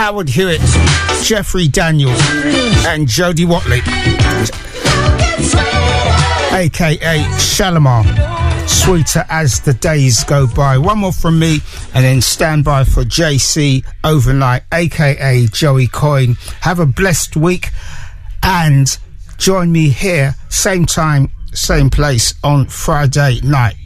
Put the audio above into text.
Howard Hewitt, Jeffrey Daniels, and Jodie Watley, aka Shalimar. Sweeter as the days go by. One more from me, and then stand by for JC Overnight, aka Joey Coyne. Have a blessed week, and join me here, same time, same place on Friday night.